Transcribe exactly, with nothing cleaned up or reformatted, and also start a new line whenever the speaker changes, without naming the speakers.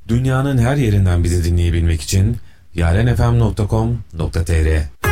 Dünyanın her yerinden bizi dinleyebilmek için yarenfm nokta com nokta tr